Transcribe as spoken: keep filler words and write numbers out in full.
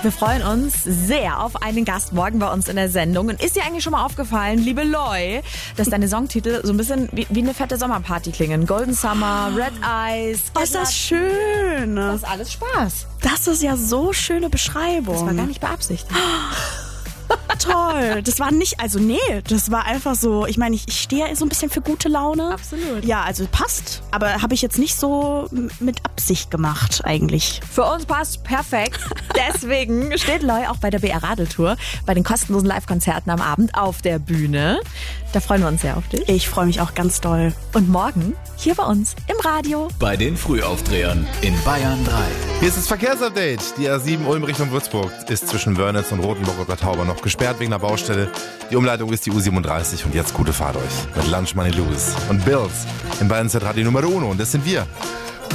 Wir freuen uns sehr auf einen Gast morgen bei uns in der Sendung. Und ist dir eigentlich schon mal aufgefallen, liebe Loi, dass deine Songtitel so ein bisschen wie, wie eine fette Sommerparty klingen? Golden Summer, Red Eyes. Oh, ist das schön. Das ist alles Spaß. Das ist ja so schöne Beschreibung. Das war gar nicht beabsichtigt. Toll. Das war nicht, also nee, das war einfach so, ich meine, ich, ich stehe ja so ein bisschen für gute Laune. Absolut. Ja, also passt, aber habe ich jetzt nicht so mit Absicht gemacht eigentlich. Für uns passt perfekt. Deswegen steht Loi auch bei der B R Radeltour, bei den kostenlosen Live-Konzerten am Abend auf der Bühne. Da freuen wir uns sehr auf dich. Ich freue mich auch ganz doll. Und morgen hier bei uns im Radio. Bei den Frühaufdrehern in Bayern drei. Hier ist das Verkehrsupdate. Die A sieben Ulm Richtung Würzburg ist zwischen Wörnitz und Rotenburg über Tauber noch gesperrt wegen der Baustelle. Die Umleitung ist die U siebenunddreißig und jetzt gute Fahrt euch mit Lunch Money Lewis und Bills im Bayern Z Radio Nummer Uno und das sind wir.